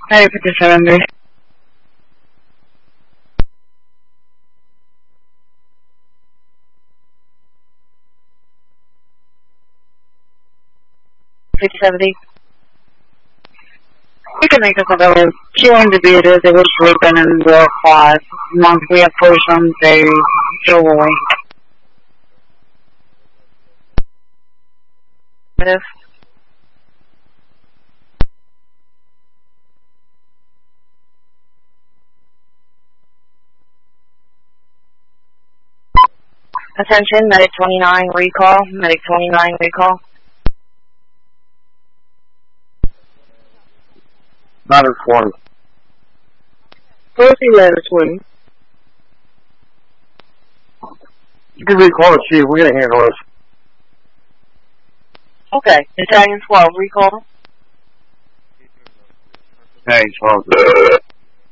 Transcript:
Hi, 57 base. You can make a call about 2 individuals that were broken in world class. Once we approach them, they go away. Attention, Medic 29 recall. Medic 29 recall. Matter 20. Where's the letter 20? You can recall the chief. We're going to handle this. Okay. Battalion 12 recall. Hey, 12.